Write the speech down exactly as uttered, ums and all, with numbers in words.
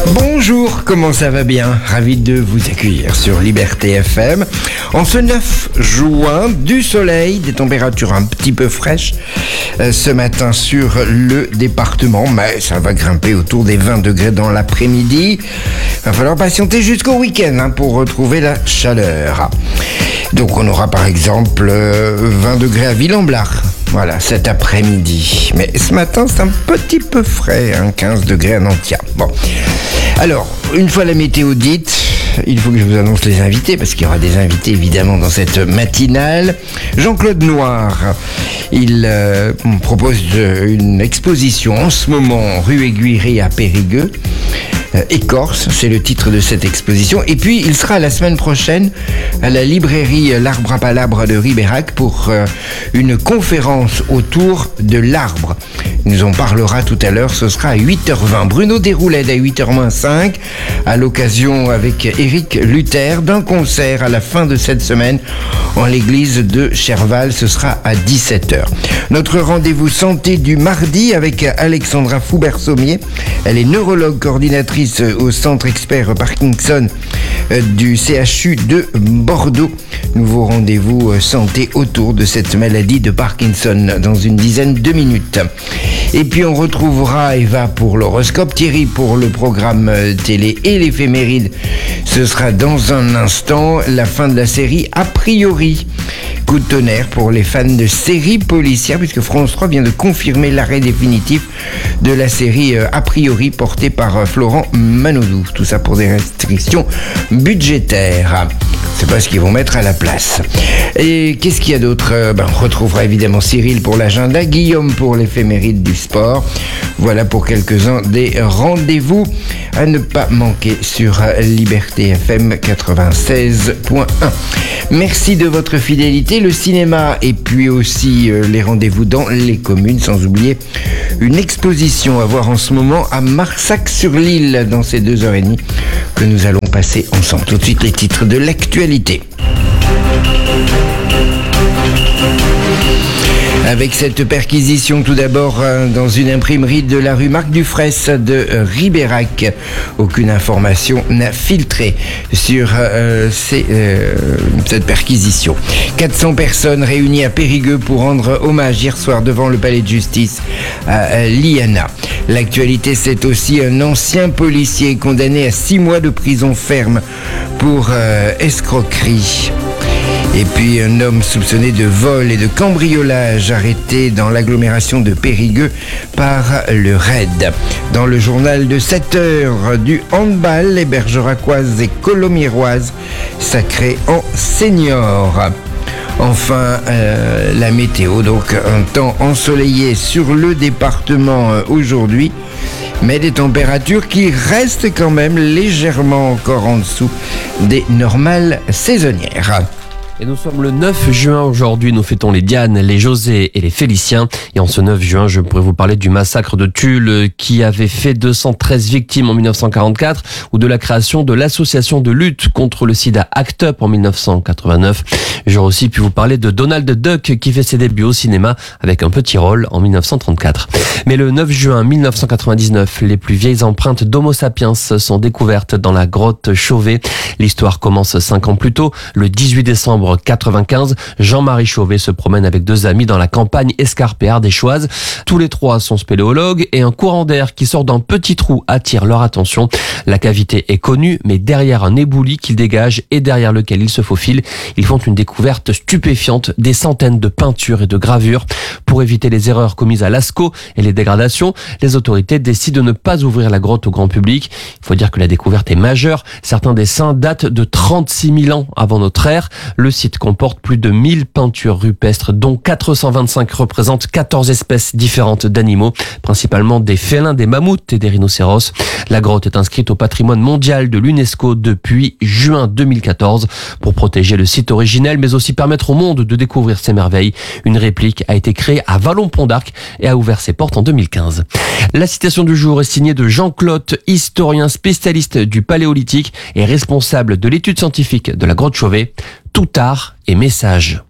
Bonjour, comment ça va bien? Ravi de vous accueillir sur Liberté F M. En ce neuf juin, du soleil, des températures un petit peu fraîches euh, ce matin sur le département, mais ça va grimper autour des vingt degrés dans l'après-midi. Il va falloir patienter jusqu'au week-end hein, pour retrouver la chaleur. Donc on aura par exemple euh, vingt degrés à Ville-en-Blard. Voilà, cet après-midi. Mais ce matin, c'est un petit peu frais, hein, quinze degrés à Nantia. Bon. Alors, une fois la météo dite, il faut que je vous annonce les invités, parce qu'il y aura des invités évidemment dans cette matinale. Jean-Claude Noir, il euh, propose une exposition en ce moment rue Aiguillerie à Périgueux. Écorce, c'est le titre de cette exposition. Et puis, il sera la semaine prochaine à la librairie L'Arbre à Palabre de Ribérac pour euh, une conférence autour de l'arbre. Il nous en parlera tout à l'heure, ce sera à huit heures vingt. Bruno Déroulède à huit heures moins cinq, à l'occasion avec Éric Luther d'un concert à la fin de cette semaine en l'église de Cherval, ce sera à dix-sept heures. Notre rendez-vous santé du mardi avec Alexandra Foubert-Sommier. Elle est neurologue coordinatrice au centre expert Parkinson du C H U de Bordeaux. Nouveau rendez-vous santé autour de cette maladie de Parkinson dans une dizaine de minutes. Et puis on retrouvera Eva pour l'horoscope, Thierry pour le programme télé et l'éphéméride. Ce sera dans un instant la fin de la série A priori. Coup de tonnerre pour les fans de séries policières, puisque France trois vient de confirmer l'arrêt définitif de la série A priori portée par Florent Manodou. Tout ça pour des restrictions budgétaires. C'est pas ce qu'ils vont mettre à la place. Et qu'est-ce qu'il y a d'autre? Ben, on retrouvera évidemment Cyril pour l'agenda, Guillaume pour l'éphéméride du sport. Voilà pour quelques-uns des rendez-vous à ne pas manquer sur Liberté F M quatre-vingt-seize point un. Merci de votre fidélité. Le cinéma et puis aussi euh, les rendez-vous dans les communes, sans oublier une exposition à voir en ce moment à Marsac-sur-l'Île dans ces deux heures et demie que nous allons passer ensemble. Tout de suite les titres de l'actualité. Avec cette perquisition tout d'abord dans une imprimerie de la rue Marc Dufraisse de Ribérac. Aucune information n'a filtré sur euh, ces, euh, cette perquisition. quatre cents personnes réunies à Périgueux pour rendre hommage hier soir devant le palais de justice à Liana. L'actualité, c'est aussi un ancien policier condamné à six mois de prison ferme pour euh, escroquerie. Et puis un homme soupçonné de vol et de cambriolage arrêté dans l'agglomération de Périgueux par le R A I D. Dans le journal de sept heures du handball, les Bergeracoises et Colomiroises sacrées en senior. Enfin, euh, la météo, donc un temps ensoleillé sur le département euh, aujourd'hui, mais des températures qui restent quand même légèrement encore en dessous des normales saisonnières. Et nous sommes le neuf juin aujourd'hui, nous fêtons les Diane, les José et les Féliciens. Et en ce neuf juin, je pourrais vous parler du massacre de Tulle qui avait fait deux cent treize victimes en mille neuf cent quarante-quatre ou de la création de l'association de lutte contre le sida ACT UP en mille neuf cent quatre-vingt-neuf. J'aurais aussi pu vous parler de Donald Duck qui fait ses débuts au cinéma avec un petit rôle en mille neuf cent trente-quatre. Mais le neuf juin mille neuf cent quatre-vingt-dix-neuf, les plus vieilles empreintes d'Homo sapiens sont découvertes dans la grotte Chauvet. L'histoire commence cinq ans plus tôt, le dix-huit décembre quatre-vingt-quinze, Jean-Marie Chauvet se promène avec deux amis dans la campagne escarpée ardéchoise. Tous les trois sont spéléologues et un courant d'air qui sort d'un petit trou attire leur attention. La cavité est connue, mais derrière un éboulis qu'ils dégagent et derrière lequel ils se faufilent, ils font une découverte stupéfiante, des centaines de peintures et de gravures. Pour éviter les erreurs commises à Lascaux et les dégradations, les autorités décident de ne pas ouvrir la grotte au grand public. Il faut dire que la découverte est majeure. Certains dessins datent de trente-six mille ans avant notre ère. Le site comporte plus de mille peintures rupestres, dont quatre cent vingt-cinq représentent quatorze espèces différentes d'animaux, principalement des félins, des mammouths et des rhinocéros. La grotte est inscrite au patrimoine mondial de l'UNESCO depuis juin deux mille quatorze. Pour protéger le site originel, mais aussi permettre au monde de découvrir ses merveilles, une réplique a été créée à Vallon-Pont d'Arc et a ouvert ses portes en deux mille quinze. La citation du jour est signée de Jean Clotte, historien spécialiste du paléolithique et responsable de l'étude scientifique de la grotte Chauvet. Tout art et message.